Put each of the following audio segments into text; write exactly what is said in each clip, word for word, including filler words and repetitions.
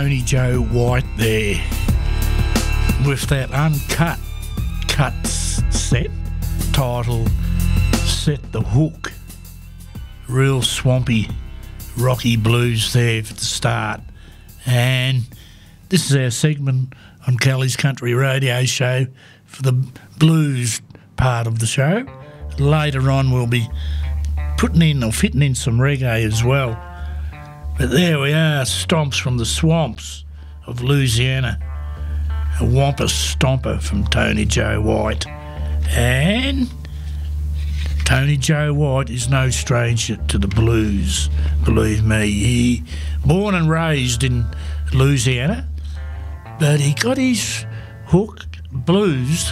Tony Joe White there with that uncut cut set titled Set the Hook. Real swampy, rocky blues there for the start. And this is our segment on Kelly's Country Radio Show for the blues part of the show. Later on we'll be putting in or fitting in some reggae as well. But there we are, Stomps from the Swamps of Louisiana. A Wampa Stomper from Tony Joe White. And Tony Joe White is no stranger to the blues, believe me. He born and raised in Louisiana, but he got his hook blues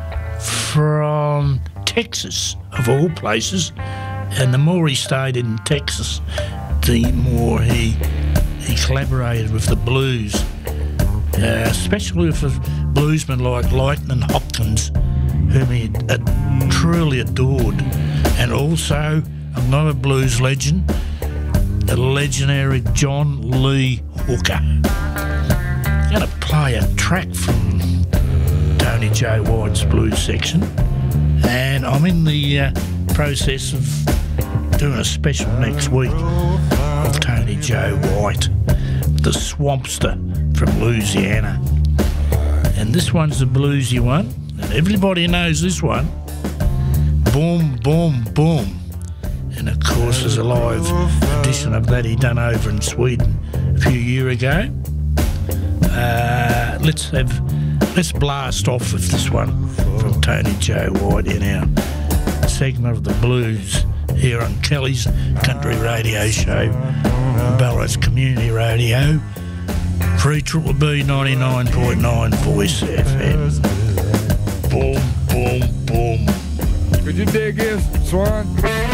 from Texas, of all places. And the more he stayed in Texas, the more he he collaborated with the blues, uh, especially with a bluesmen like Lightning Hopkins, whom he ad- truly adored, and also another blues legend, the legendary John Lee Hooker. I'm going to play a track from Tony Joe White's blues section, and I'm in the uh, process of doing a special next week of Tony Joe White, the Swampster from Louisiana. And this one's the bluesy one, and everybody knows this one. Boom, boom, boom. And of course there's a live edition of that he done over in Sweden a few years ago. Uh, let's have let's blast off with this one from Tony Joe White in our segment of the blues here on Kelly's Country Radio Show, Ballarat's Community Radio, three B B ninety-nine point nine Voice F M. Boom, boom, boom. Could you dig this, Swan?